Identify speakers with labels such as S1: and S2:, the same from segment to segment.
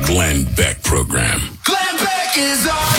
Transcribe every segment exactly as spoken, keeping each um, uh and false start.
S1: Glenn Beck Program.
S2: Glenn Beck is on.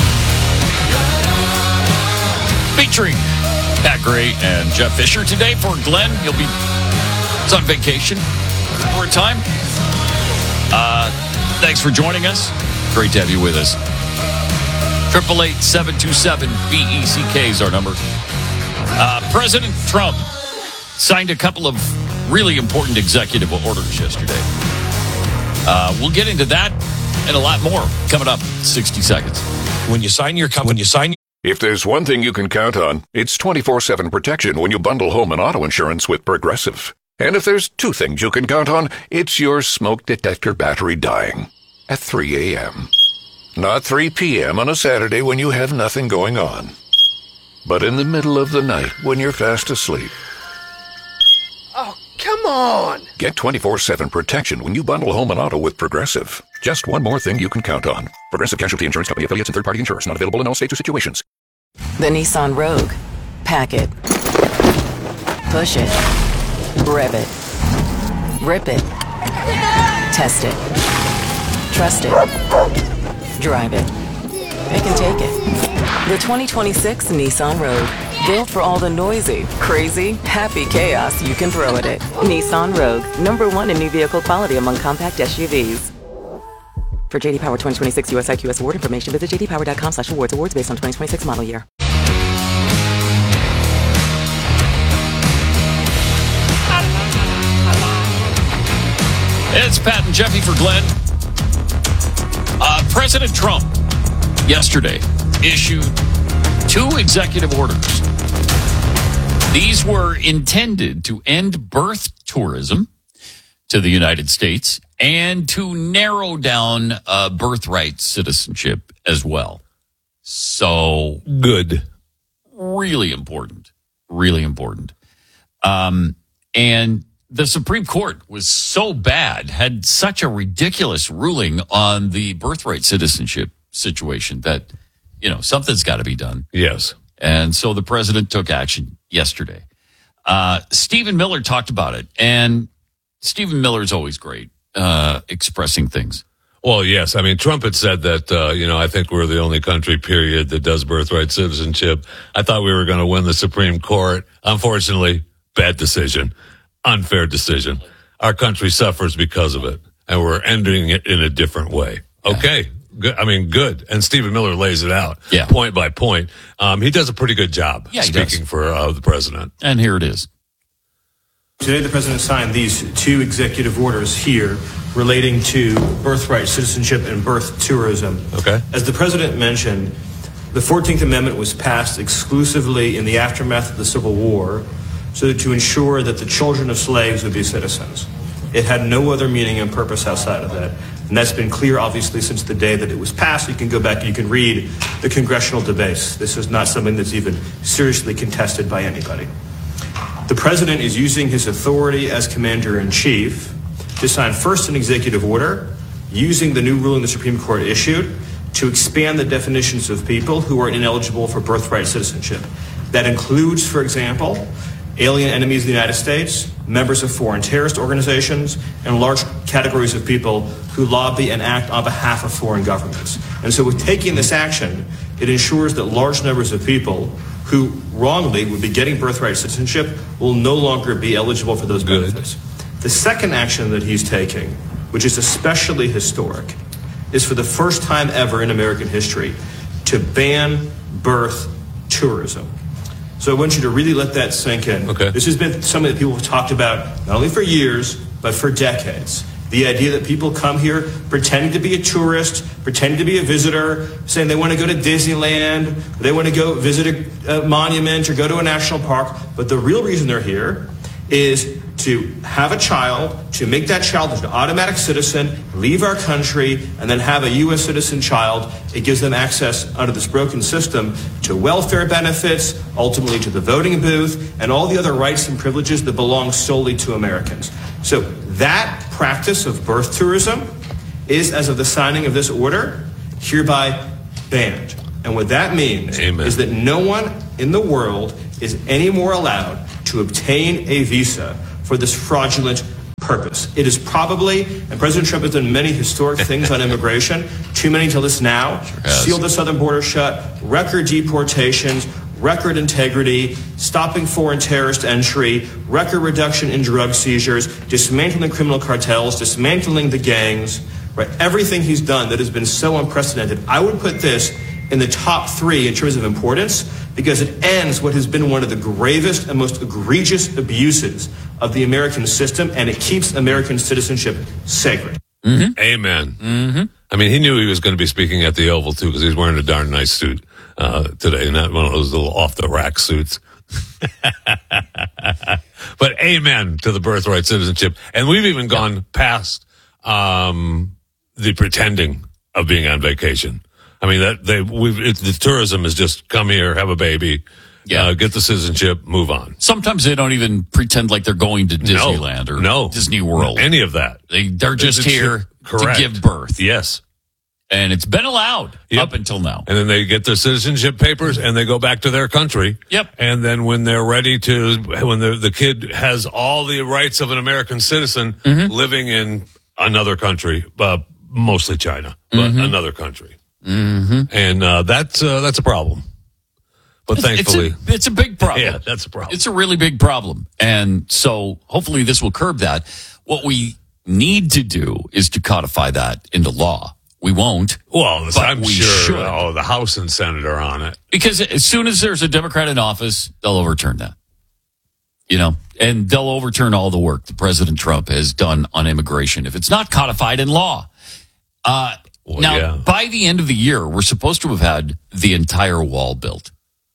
S3: Featuring Pat Gray and Jeff Fisher today for Glenn. He'll be he's on vacation for a time. Uh, thanks for joining us. Great to have you with us. Triple eight seven two seven B E C K is our number. Uh, President Trump signed a couple of really important executive orders yesterday. Uh, we'll get into that and a lot more coming up in sixty seconds.
S4: When you sign your when you sign.
S5: If there's one thing you can count on, it's twenty-four seven protection when you bundle home and auto insurance with Progressive. And if there's two things you can count on, it's your smoke detector battery dying at three a.m. Not three p.m. on a Saturday when you have nothing going on, but in the middle of the night when you're fast asleep.
S6: Oh, come on!
S5: Get twenty-four seven protection when you bundle home and auto with Progressive. Just one more thing you can count on. Progressive Casualty Insurance Company affiliates and third-party insurers. Not available in all states or situations.
S7: The Nissan Rogue. Pack it. Push it. Rev it. Rip it. Test it. Trust it. Drive it. It can take it. The twenty twenty-six Nissan Rogue. Built for all the noisy, crazy, happy chaos you can throw at it. Nissan Rogue. Number one in new vehicle quality among compact S U Vs. For J D Power twenty twenty-six U S I Q S award information, visit j d power dot com slash awards. Awards based on twenty twenty-six model year.
S3: It's Pat and Jeffy for Glenn. Uh, President Trump yesterday issued two executive orders. These were intended to end birth tourism to the United States and to narrow down uh, birthright citizenship as well. So
S4: Good.
S3: really important, really important. Um, and the Supreme Court was so bad, had such a ridiculous ruling on the birthright citizenship situation that, you know, something's got to be done.
S4: Yes.
S3: And so the president took action yesterday. Uh, Stephen Miller talked about it, and Stephen Miller's always great uh, expressing things.
S4: Well, yes. I mean, Trump had said that, uh, you know, I think we're the only country, period, that does birthright citizenship. I thought we were going to win the Supreme Court. Unfortunately, bad decision. Unfair decision. Our country suffers because of it, and we're ending it in a different way. Okay. Good. I mean, good. And Stephen Miller lays it out
S3: yeah.
S4: point by point. Um, he does a pretty good job
S3: yeah,
S4: speaking for uh, the president.
S3: And here it is.
S8: Today, the president signed these two executive orders here relating to birthright citizenship and birth tourism.
S4: Okay.
S8: As the president mentioned, the fourteenth Amendment was passed exclusively in the aftermath of the Civil War so that to ensure that the children of slaves would be citizens. It had no other meaning and purpose outside of that. And that's been clear, obviously, since the day that it was passed. You can go back and you can read the congressional debates. This is not something that's even seriously contested by anybody. The president is using his authority as commander-in-chief to sign first an executive order using the new ruling the Supreme Court issued to expand the definitions of people who are ineligible for birthright citizenship. That includes, for example, alien enemies of the United States, members of foreign terrorist organizations, and large categories of people who lobby and act on behalf of foreign governments. And so with taking this action, it ensures that large numbers of people who wrongly would be getting birthright citizenship will no longer be eligible for those
S4: Good.
S8: benefits. The second action that he's taking, which is especially historic, is for the first time ever in American history to ban birth tourism. So I want you to really let that sink in.
S4: Okay.
S8: This has been something that people have talked about not only for years, but for decades. The idea that people come here pretending to be a tourist, pretending to be a visitor, saying they want to go to Disneyland, they want to go visit a, a monument or go to a national park. But the real reason they're here is to have a child, to make that child an automatic citizen, leave our country, and then have a U S citizen child. It gives them access under this broken system to welfare benefits, ultimately to the voting booth, and all the other rights and privileges that belong solely to Americans. So that practice of birth tourism is, as of the signing of this order, hereby banned. And what that means
S4: Amen.
S8: is that no one in the world is any more allowed to obtain a visa for this fraudulent purpose. It is probably, and President Trump has done many historic things on immigration, too many to list now,
S3: has.
S8: sealed the southern border shut, record deportations, record integrity, stopping foreign terrorist entry, record reduction in drug seizures, dismantling criminal cartels, dismantling the gangs, right? Everything he's done that has been so unprecedented. I would put this in the top three in terms of importance because it ends what has been one of the gravest and most egregious abuses of the American system, and it keeps American citizenship sacred.
S4: Mm-hmm. Amen. Mm-hmm. I mean, he knew he was going to be speaking at the Oval, too, because he's wearing a darn nice suit uh, today, not one of those little off-the-rack suits. But amen to the birthright citizenship. And we've even gone past um, the pretending of being on vacation. I mean, that they we've it, the tourism is just come here, have a baby, yeah, uh, get the citizenship, move on.
S3: Sometimes they don't even pretend like they're going to Disneyland
S4: no,
S3: or
S4: no,
S3: Disney World.
S4: Any of that.
S3: They, they're just
S4: it's,
S3: here
S4: correct.
S3: to give birth.
S4: Yes.
S3: And it's been allowed
S4: yep.
S3: up until now.
S4: And then they get their citizenship papers and they go back to their country.
S3: Yep.
S4: And then when they're ready to, when the, the kid has all the rights of an American citizen mm-hmm. living in another country, uh, mostly China, but mm-hmm. another country.
S3: Mm-hmm.
S4: And uh, that's uh, that's a problem. But
S3: it's,
S4: thankfully,
S3: it's a, it's a big problem.
S4: Yeah, that's a problem.
S3: It's a really big problem, and so hopefully this will curb that. What we need to do is to codify that into law. We won't.
S4: Well,
S3: but
S4: I'm
S3: we
S4: sure.
S3: Should.
S4: Oh, the House and Senate are on it
S3: because as soon as there's a Democrat in office, they'll overturn that. You know, and they'll overturn all the work that President Trump has done on immigration if it's not codified in law. Uh, Well, now, yeah. by the end of the year, we're supposed to have had the entire wall built.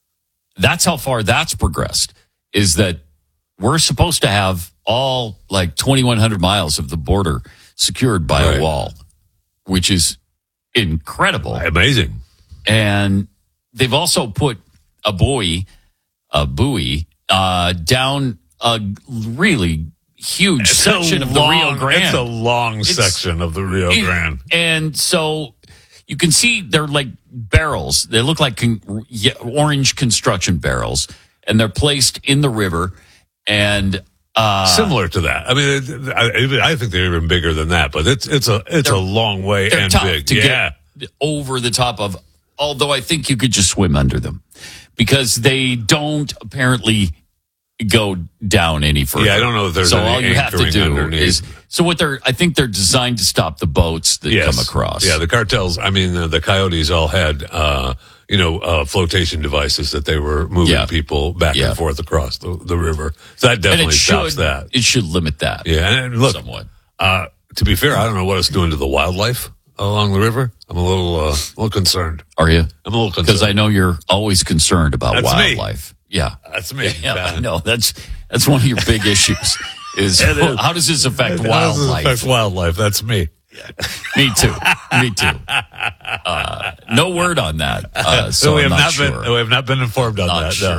S3: That's how far that's progressed, is that we're supposed to have all like twenty-one hundred miles of the border secured by
S4: right.
S3: a wall, which is incredible.
S4: Amazing.
S3: And they've also put a buoy, a buoy, uh, down a really huge
S4: it's
S3: section of
S4: long,
S3: the Rio Grande.
S4: It's a long it's, section of the Rio
S3: it,
S4: Grande.
S3: And so you can see they're like barrels. They look like con- yeah, orange construction barrels, and they're placed in the river. And uh,
S4: similar to that. I mean, I, I think they're even bigger than that, but it's it's a it's a long way
S3: they're
S4: and
S3: tough
S4: big.
S3: To
S4: yeah.
S3: get over the top of, although I think you could just swim under them because they don't apparently go down any further.
S4: Yeah, I don't know if there's
S3: so
S4: any
S3: all you have to do
S4: underneath.
S3: is so what they're. I think they're designed to stop the boats that
S4: yes.
S3: come across.
S4: Yeah, the cartels. I mean, uh, the coyotes all had uh, you know uh, flotation devices that they were moving
S3: yeah.
S4: people back
S3: yeah.
S4: and forth across the, the river. So that definitely
S3: and it
S4: stops
S3: should,
S4: that.
S3: It should limit that.
S4: Yeah, and look,
S3: somewhat.
S4: Uh, to be fair, I don't know what it's doing to the wildlife along the river. I'm a little uh, a little concerned.
S3: Are you?
S4: I'm a little concerned
S3: because I know you're always concerned about
S4: That's
S3: wildlife.
S4: Me.
S3: Yeah,
S4: that's me.
S3: Yeah, I know that's that's one of your big issues. Is well, how does this affect
S4: how
S3: wildlife?
S4: Does this affect wildlife. That's me.
S3: Yeah. Me too. Me too. Uh, no word on that. Uh, so
S4: we have
S3: I'm not,
S4: not
S3: sure.
S4: been. We have not been informed on
S3: not
S4: that.
S3: Sure.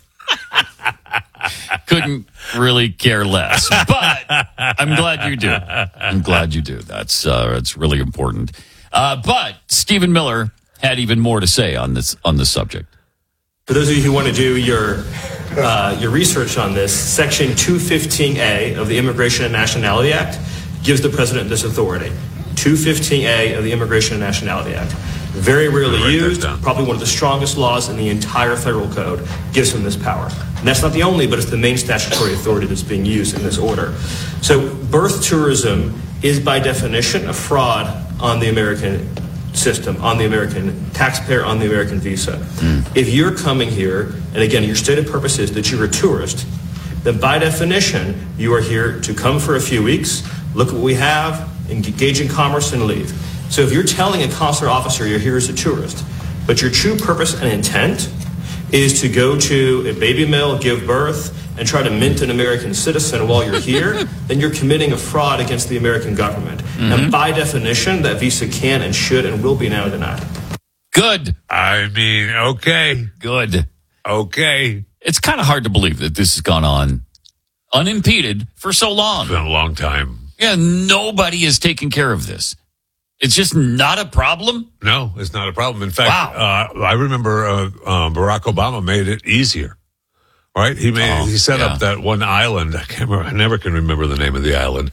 S4: No.
S3: Couldn't really care less, but I'm glad you do. I'm glad you do. That's uh, that's really important. Uh, but Stephen Miller had even more to say on this on this subject.
S8: For those of you who want to do your uh, your research on this, Section two fifteen A of the Immigration and Nationality Act gives the president this authority. two fifteen A of the Immigration and Nationality Act. Very rarely used, probably one of the strongest laws in the entire federal code, gives him this power. And that's not the only, but it's the main statutory authority that's being used in this order. So birth tourism is by definition a fraud on the American system, on the American taxpayer, on the American visa. Mm. If you're coming here, and again, your stated purpose is that you're a tourist, then by definition, you are here to come for a few weeks, look at what we have, engage in commerce, and leave. So if you're telling a consular officer you're here as a tourist, but your true purpose and intent is to go to a baby mill, give birth, and try to mint an American citizen while you're here, then you're committing a fraud against the American government. Mm-hmm. And by definition, that visa can and should and will be now denied.
S3: Good.
S4: I mean, okay.
S3: Good.
S4: Okay.
S3: It's kind of hard to believe that this has gone on unimpeded for so long.
S4: It's been a long time.
S3: Yeah, nobody is taking care of this. It's just not a problem?
S4: No, it's not a problem. In fact,
S3: wow.
S4: uh, I remember uh, uh, Barack Obama made it easier. Right? He made
S3: oh,
S4: he set
S3: yeah.
S4: up that one island. I can't remember, I never can remember the name of the island,